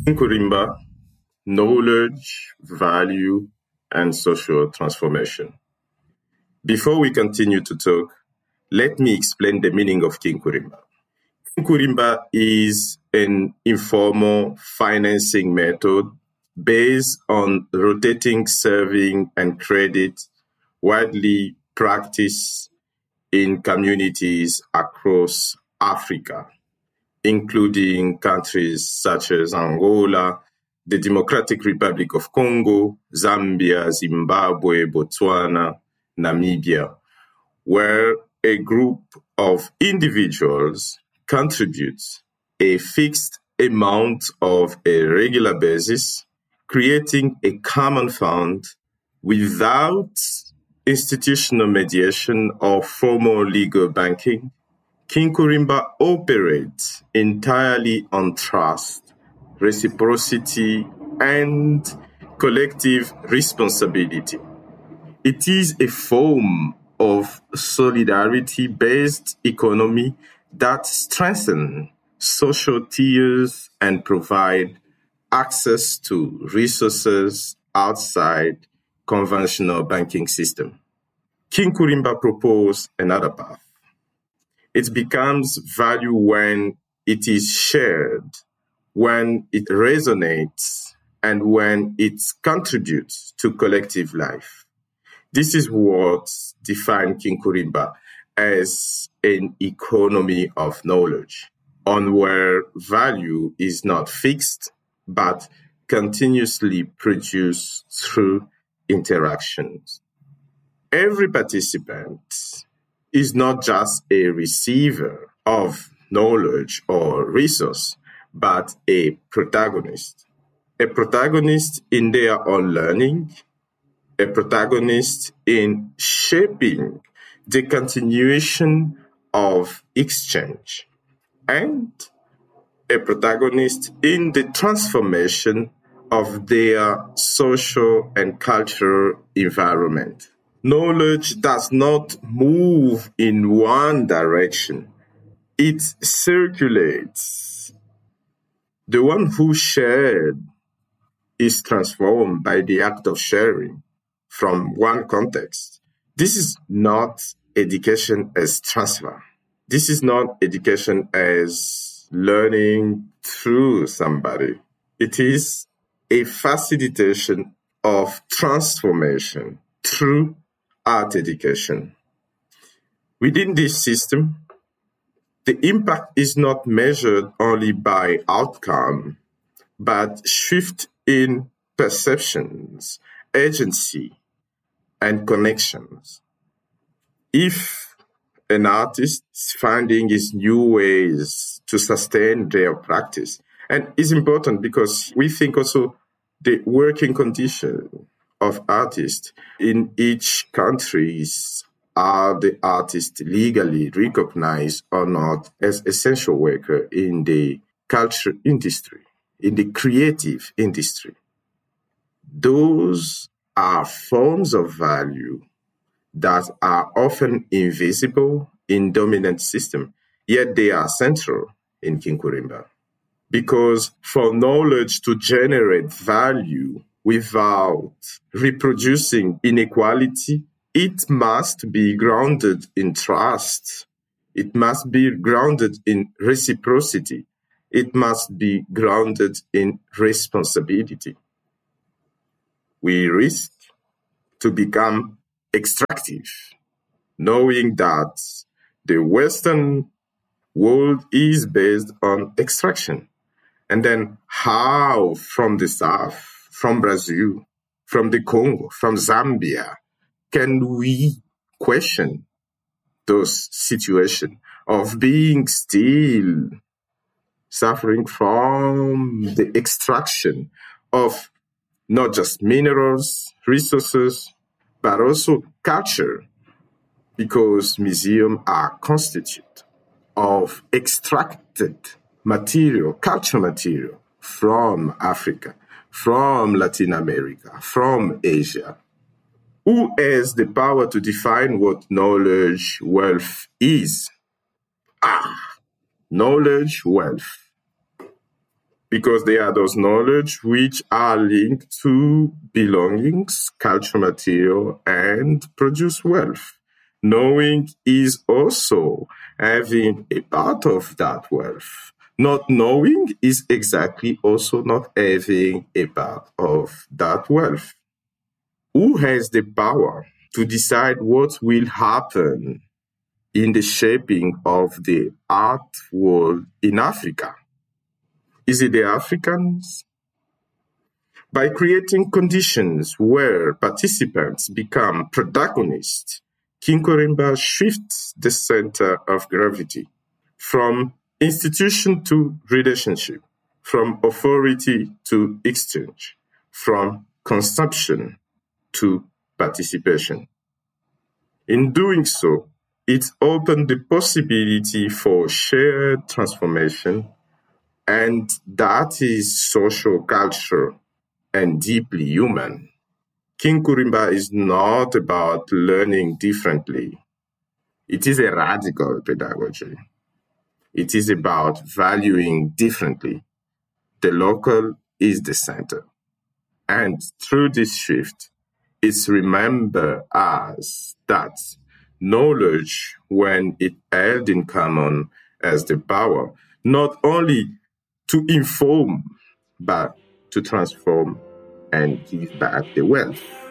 Nkurimba, knowledge, value, and social transformation. Before we continue to talk, let me explain the meaning of Nkurimba. Nkurimba is an informal financing method based on rotating saving and credit, widely practiced in communities across Africa, including countries such as Angola, the Democratic Republic of Congo, Zambia, Zimbabwe, Botswana, Namibia, where a group of individuals contributes a fixed amount of a regular basis, creating a common fund without institutional mediation or formal legal banking. Nkurimba operates entirely on trust, reciprocity, and collective responsibility. It is a form of solidarity-based economy that strengthens social tiers and provides access to resources outside conventional banking system. Nkurimba proposed another path. It becomes value when it is shared, when it resonates, and when it contributes to collective life. This is what defines Nkurimba as an economy of knowledge, on where value is not fixed, but continuously produced through interactions. Every participant is not just a receiver of knowledge or resource, but a protagonist. A protagonist in their own learning, a protagonist in shaping the continuation of exchange, and a protagonist in the transformation of their social and cultural environment. Knowledge does not move in one direction. It circulates. The one who shared is transformed by the act of sharing from one context. This is not education as transfer. This is not education as learning through somebody. It is a facilitation of transformation through art education. Within this system, the impact is not measured only by outcome, but shift in perceptions, agency, and connections. If an artist is finding his new ways to sustain their practice, and it's important because we think also the working condition of artists in each country are the artists legally recognized or not as essential worker in the culture industry, in the creative industry. Those are forms of value that are often invisible in dominant system, yet they are central in Nkurimba. Because for knowledge to generate value without reproducing inequality, it must be grounded in trust. It must be grounded in reciprocity. It must be grounded in responsibility. We risk to become extractive, knowing that the Western world is based on extraction. And then how from the South, from Brazil, from the Congo, from Zambia, can we question those situations of being still suffering from the extraction of not just minerals, resources, but also culture, because museums are constituted of extracted material, cultural material from Africa, from Latin America, from Asia. Who has the power to define what knowledge wealth is? Knowledge wealth. because they are those knowledge which are linked to belongings, cultural material, and produce wealth. Knowing is also having a part of that wealth. Not knowing is exactly also not having a part of that wealth. Who has the power to decide what will happen in the shaping of the art world in Africa? Is it the Africans? By creating conditions where participants become protagonists, Kinkorimba shifts the center of gravity from institution to relationship, from authority to exchange, from consumption to participation. In doing so, it opened the possibility for shared transformation, and that is social, cultural, and deeply human. Kinkorimba is not about learning differently. It is a radical pedagogy. It is about valuing differently. The local is the center. And through this shift, it's remember us that knowledge, when it held in common, has the power not only to inform, but to transform and give back the wealth.